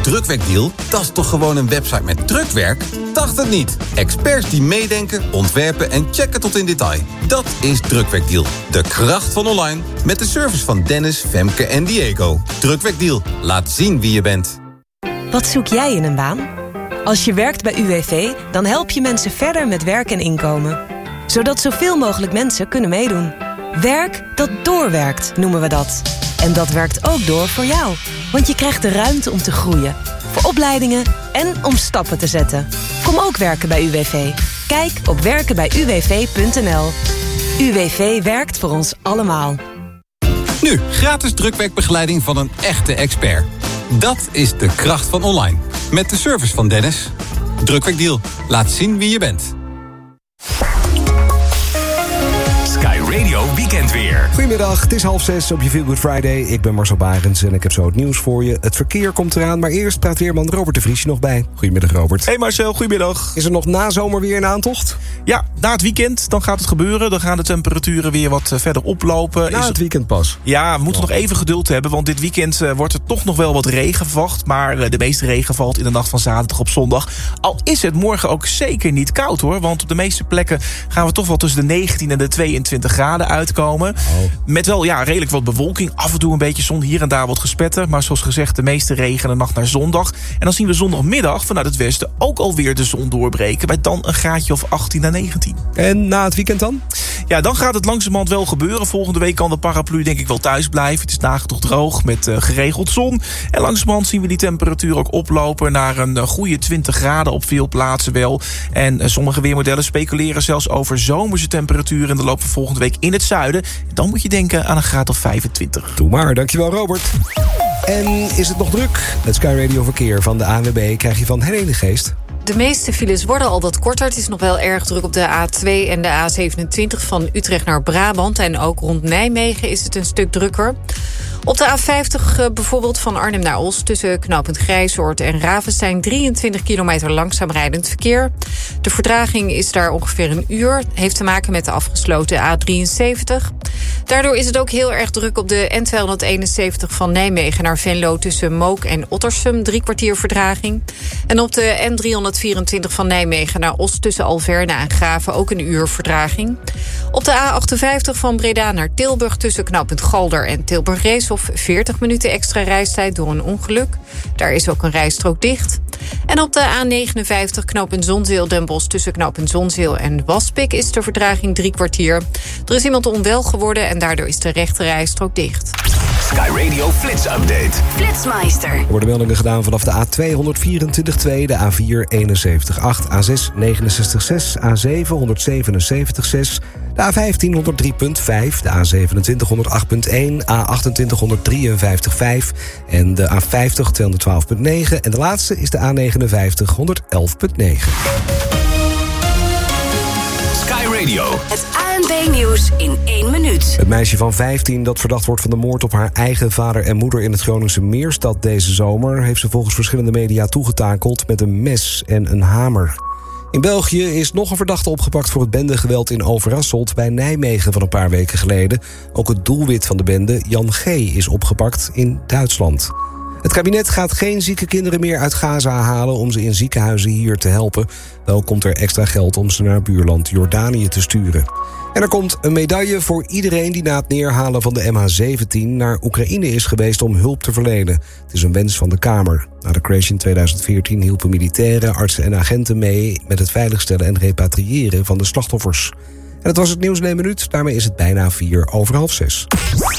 drukwerkdeal, dat is toch gewoon een website met drukwerk? Dacht het niet. Experts die meedenken, ontwerpen en checken tot in detail. Dat is Drukwerkdeal. De kracht van online. Met de service van Dennis, Femke en Diego. Drukwerkdeal. Laat zien wie je bent. Wat zoek jij in een baan? Als je werkt bij UWV, dan help je mensen verder met werk en inkomen. Zodat zoveel mogelijk mensen kunnen meedoen. Werk dat doorwerkt, noemen we dat. En dat werkt ook door voor jou. Want je krijgt de ruimte om te groeien. Voor opleidingen en om stappen te zetten. Kom ook werken bij UWV. Kijk op werkenbijuwv.nl. UWV werkt voor ons allemaal. Nu, gratis drukwerkbegeleiding van een echte expert. Dat is de kracht van online. Met de service van Dennis. Drukwerkdeal. Laat zien wie je bent. Sky Radio Weekend weer. Goedemiddag, het is 5:30 op je Feel Good Friday. Ik ben Marcel Barends en ik heb zo het nieuws voor je. Het verkeer komt eraan, maar eerst praat weerman Robert de Vries nog bij. Goedemiddag, Robert. Hey Marcel, goedemiddag. Is er nog na zomer weer een aantocht? Ja, na het weekend dan gaat het gebeuren. Dan gaan de temperaturen weer wat verder oplopen. Na het weekend pas? Ja, we moeten nog even geduld hebben, want dit weekend wordt er toch nog wel wat regen verwacht. Maar de meeste regen valt in de nacht van zaterdag op zondag. Al is het morgen ook zeker niet koud hoor, want op de meeste plekken gaan we toch wel tussen de 19 en de 22 graden uitkomen. Met wel redelijk wat bewolking, af en toe een beetje zon, hier en daar wat gespetter. Maar zoals gezegd, de meeste regen de nacht naar zondag. En dan zien we zondagmiddag vanuit het westen ook alweer de zon doorbreken. Bij dan een graadje of 18 à 19. En na het weekend dan? Ja, dan gaat het langzamerhand wel gebeuren. Volgende week kan de paraplu denk ik wel thuis blijven. Het is dagen toch droog met geregeld zon. En langzamerhand zien we die temperatuur ook oplopen naar een goede 20 graden op veel plaatsen wel. En sommige weermodellen speculeren zelfs over zomerse temperaturen in de loop van volgende week in het zuiden. Dan moet je denken aan een graad of 25. Doe maar, dankjewel Robert. En is het nog druk? Het Sky Radio verkeer van de ANWB krijg je van Helene Geest. De meeste files worden al wat korter. Het is nog wel erg druk op de A2 en de A27 van Utrecht naar Brabant. En ook rond Nijmegen is het een stuk drukker. Op de A50 bijvoorbeeld van Arnhem naar Os... tussen knooppunt Grijzoord en Ravenstein... 23 kilometer langzaam rijdend verkeer. De vertraging is daar ongeveer een uur. Heeft te maken met de afgesloten A73. Daardoor is het ook heel erg druk op de N271 van Nijmegen naar Venlo... tussen Mook en Ottersum, 3 kwartier vertraging. En op de N324 van Nijmegen naar Os... tussen Alverna en Graven ook een uur vertraging. Op de A58 van Breda naar Tilburg... tussen knooppunt Galder en Tilburg-Rees... of 40 minuten extra reistijd door een ongeluk. Daar is ook een rijstrook dicht. En op de A59 knooppunt Zonzeel-Den Bosch... tussen knooppunt Zonzeel en Waspik is de vertraging 3 kwartier. Er is iemand onwel geworden en daardoor is de rechte rijstrook dicht. Sky Radio Flits Update. Flitsmeister. Er worden meldingen gedaan vanaf de A224-2, de A4 71-8, A6 69-6, A7 177-6... de A15 103.5, de A27 108.1, A28 153.5 en de A50 212.9 en de laatste is de A59 111.9. Sky Radio. Het ANP-nieuws in 1 minuut. Het meisje van 15 dat verdacht wordt van de moord op haar eigen vader en moeder in het Groningse Meerstad deze zomer, heeft ze volgens verschillende media toegetakeld met een mes en een hamer. In België is nog een verdachte opgepakt voor het bendegeweld in Overasselt bij Nijmegen van een paar weken geleden. Ook het doelwit van de bende, Jan G., is opgepakt in Duitsland. Het kabinet gaat geen zieke kinderen meer uit Gaza halen om ze in ziekenhuizen hier te helpen. Wel komt er extra geld om ze naar buurland Jordanië te sturen. En er komt een medaille voor iedereen die na het neerhalen van de MH17 naar Oekraïne is geweest om hulp te verlenen. Het is een wens van de Kamer. Na de crash in 2014 hielpen militairen, artsen en agenten mee met het veiligstellen en repatriëren van de slachtoffers. En dat was het nieuws in 1 minuut. Daarmee is het bijna 5:04.